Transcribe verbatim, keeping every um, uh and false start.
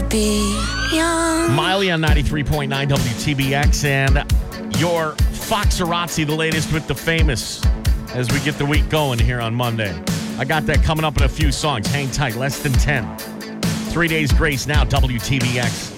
be young. Miley on ninety-three point nine W T B X and your Foxarazzi, the latest with the famous, as we get the week going here on Monday. I got that coming up in a few songs. Hang tight, less than ten. Three Days Grace now, W T B X.